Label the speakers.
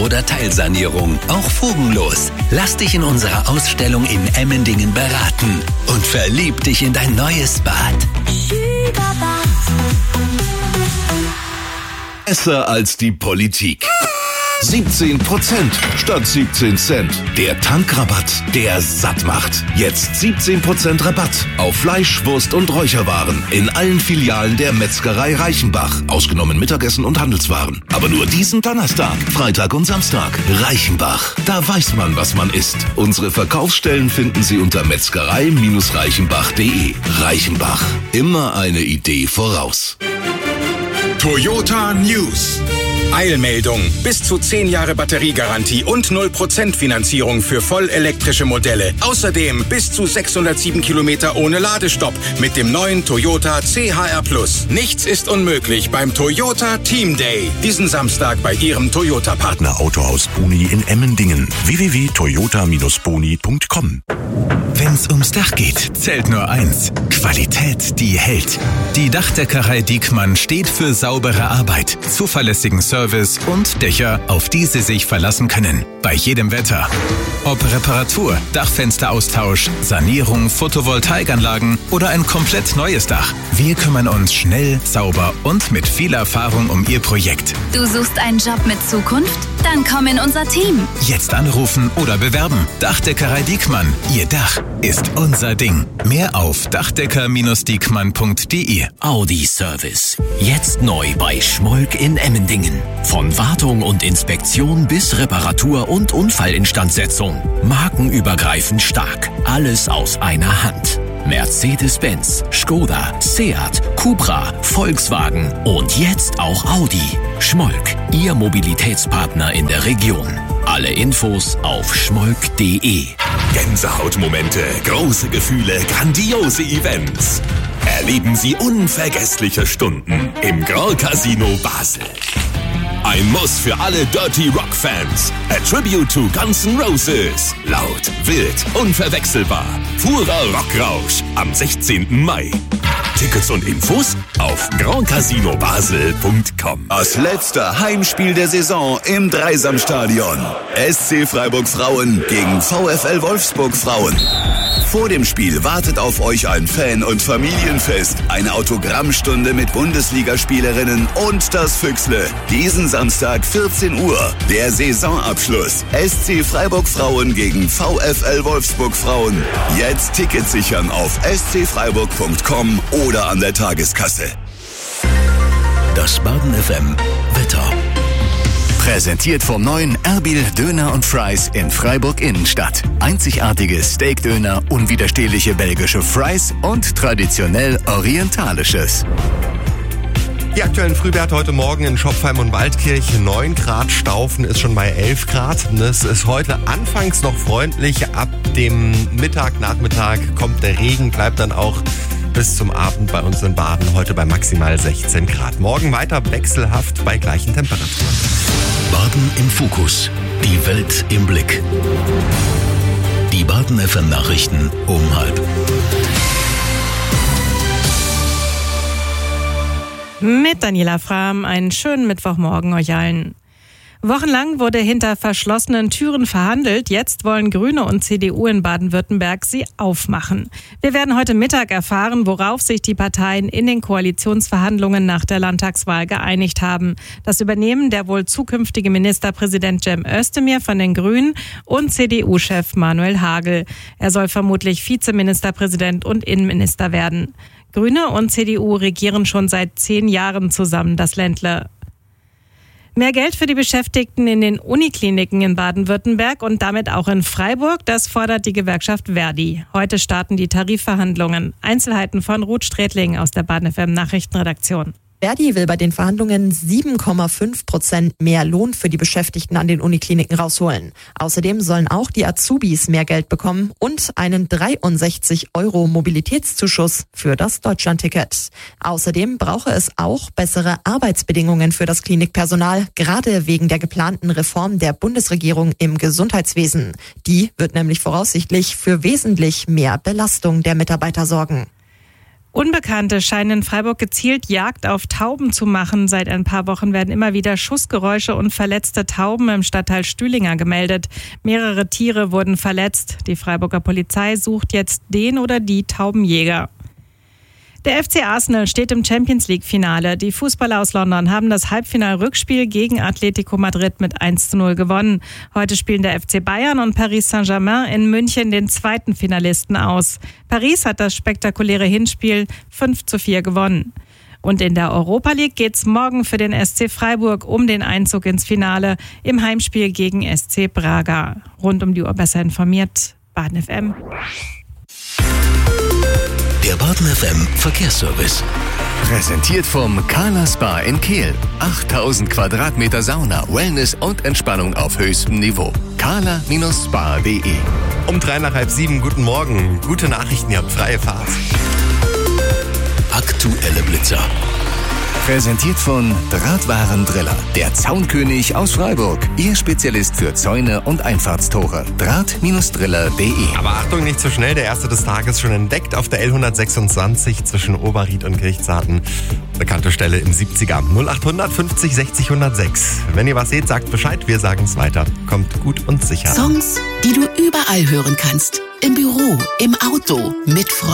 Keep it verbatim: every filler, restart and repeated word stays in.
Speaker 1: oder Teilsanierung, auch fugenlos. Lass dich in unserer Ausstellung in Emmendingen beraten und verlieb dich in dein neues Bad.
Speaker 2: Besser als die Politik. siebzehn Prozent statt siebzehn Cent. Der Tankrabatt, der satt macht. Jetzt siebzehn Prozent Rabatt auf Fleisch, Wurst und Räucherwaren in allen Filialen der Metzgerei Reichenbach. Ausgenommen Mittagessen und Handelswaren. Aber nur diesen Donnerstag, Freitag und Samstag. Reichenbach, da weiß man, was man isst. Unsere Verkaufsstellen finden Sie unter metzgerei reichenbach punkt de. Reichenbach, immer eine Idee voraus.
Speaker 3: Toyota News. Eilmeldung. Bis zu zehn Jahre Batteriegarantie und null Prozent Finanzierung für vollelektrische Modelle. Außerdem bis zu sechshundertsieben Kilometer ohne Ladestopp mit dem neuen Toyota C H R Plus. Nichts ist unmöglich beim Toyota Team Day. Diesen Samstag bei Ihrem Toyota-Partner.
Speaker 4: Autohaus Boni in Emmendingen. w w w punkt toyota boni punkt com.
Speaker 5: Wenn's ums Dach geht, zählt nur eins. Qualität, die hält. Die Dachdeckerei Diekmann steht für saubere Arbeit, zuverlässigen Service und Dächer, auf die Sie sich verlassen können. Bei jedem Wetter. Ob Reparatur, Dachfensteraustausch, Sanierung, Photovoltaikanlagen oder ein komplett neues Dach. Wir kümmern uns schnell, sauber und mit viel Erfahrung um Ihr Projekt.
Speaker 6: Du suchst einen Job mit Zukunft? Dann komm in unser Team.
Speaker 5: Jetzt anrufen oder bewerben. Dachdeckerei Diekmann. Ihr Dach ist unser Ding. Mehr auf dachdecker diekmann punkt de.
Speaker 1: Audi Service. Jetzt neu bei Schmolk in Emmendingen. Von Wartung und Inspektion bis Reparatur und Unfallinstandsetzung. Markenübergreifend stark. Alles aus einer Hand. Mercedes-Benz, Skoda, Seat, Cupra, Volkswagen und jetzt auch Audi. Schmolk, Ihr Mobilitätspartner in der Region. Alle Infos auf schmolk punkt de.
Speaker 2: Gänsehautmomente, große Gefühle, grandiose Events. Erleben Sie unvergessliche Stunden im Grand Casino Basel. Ein Muss für alle Dirty Rock Fans. A Tribute to Guns N' Roses. Laut, wild, unverwechselbar. Purer Rockrausch am sechzehnten Mai. Tickets und Infos auf grand casino basel punkt com.
Speaker 7: Das letzte Heimspiel der Saison im Dreisamstadion. S C Freiburg Frauen gegen VfL Wolfsburg Frauen. Vor dem Spiel wartet auf euch ein Fan- und Familienfest, eine Autogrammstunde mit Bundesligaspielerinnen und das Füchsle. Diesen Samstag vierzehn Uhr, der Saisonabschluss. S C Freiburg Frauen gegen VfL Wolfsburg Frauen. Jetzt Tickets sichern auf s c freiburg punkt com oder an der Tageskasse.
Speaker 1: Das Baden F M Wetter.
Speaker 4: Präsentiert vom neuen Erbil Döner und Fries in Freiburg Innenstadt. Einzigartiges Steakdöner, unwiderstehliche belgische Fries und traditionell orientalisches.
Speaker 8: Die aktuellen Frühwerte heute Morgen in Schopfheim und Waldkirch. neun Grad, Staufen ist schon bei elf Grad. Es ist heute anfangs noch freundlich. Ab dem Mittag, Nachmittag kommt der Regen, bleibt dann auch bis zum Abend bei uns in Baden. Heute bei maximal sechzehn Grad. Morgen weiter wechselhaft bei gleichen Temperaturen.
Speaker 1: Baden im Fokus. Die Welt im Blick. Die Baden F M Nachrichten um halb.
Speaker 9: Mit Daniela Frahm, einen schönen Mittwochmorgen euch allen. Wochenlang wurde hinter verschlossenen Türen verhandelt. Jetzt wollen Grüne und C D U in Baden-Württemberg sie aufmachen. Wir werden heute Mittag erfahren, worauf sich die Parteien in den Koalitionsverhandlungen nach der Landtagswahl geeinigt haben. Das übernehmen der wohl zukünftige Ministerpräsident Cem Özdemir von den Grünen und C D U-Chef Manuel Hagel. Er soll vermutlich Vizeministerpräsident und Innenminister werden. Grüne und C D U regieren schon seit zehn Jahren zusammen das Ländle. Mehr Geld für die Beschäftigten in den Unikliniken in Baden-Württemberg und damit auch in Freiburg, das fordert die Gewerkschaft Verdi. Heute starten die Tarifverhandlungen. Einzelheiten von Ruth Strätling aus der Baden F M Nachrichtenredaktion.
Speaker 10: Verdi will bei den Verhandlungen sieben Komma fünf Prozent mehr Lohn für die Beschäftigten an den Unikliniken rausholen. Außerdem sollen auch die Azubis mehr Geld bekommen und einen dreiundsechzig Euro Mobilitätszuschuss für das Deutschlandticket. Außerdem brauche es auch bessere Arbeitsbedingungen für das Klinikpersonal, gerade wegen der geplanten Reform der Bundesregierung im Gesundheitswesen. Die wird nämlich voraussichtlich für wesentlich mehr Belastung der Mitarbeiter sorgen.
Speaker 9: Unbekannte scheinen in Freiburg gezielt Jagd auf Tauben zu machen. Seit ein paar Wochen werden immer wieder Schussgeräusche und verletzte Tauben im Stadtteil Stühlinger gemeldet. Mehrere Tiere wurden verletzt. Die Freiburger Polizei sucht jetzt den oder die Taubenjäger. Der F C Arsenal steht im Champions-League-Finale. Die Fußballer aus London haben das Halbfinal-Rückspiel gegen Atletico Madrid mit eins zu null gewonnen. Heute spielen der F C Bayern und Paris Saint-Germain in München den zweiten Finalisten aus. Paris hat das spektakuläre Hinspiel fünf zu vier gewonnen. Und in der Europa League geht's morgen für den S C Freiburg um den Einzug ins Finale im Heimspiel gegen S C Braga. Rund um die Uhr besser informiert, Baden F M.
Speaker 1: Der Baden F M Verkehrsservice.
Speaker 4: Präsentiert vom Carla Spa in Kehl. achttausend Quadratmeter Sauna, Wellness und Entspannung auf höchstem Niveau. carla Spa punkt de.
Speaker 8: Um drei nach halb sieben, guten Morgen. Gute Nachrichten, ihr habt freie Fahrt.
Speaker 1: Aktuelle Blitzer.
Speaker 4: Präsentiert von Drahtwarendriller, der Zaunkönig aus Freiburg. Ihr Spezialist für Zäune und Einfahrtstore. Draht-Driller punkt de.
Speaker 8: Aber Achtung, nicht zu schnell. Der erste des Tages schon entdeckt auf der L hundertsechsundzwanzig zwischen Oberried und Kirchzarten. Bekannte Stelle im siebziger. null acht fünfzig sechzig hundertsechs. Wenn ihr was seht, sagt Bescheid. Wir sagen es weiter. Kommt gut und sicher.
Speaker 11: Songs, die du überall hören kannst. Im Büro, im Auto, mit Freunden.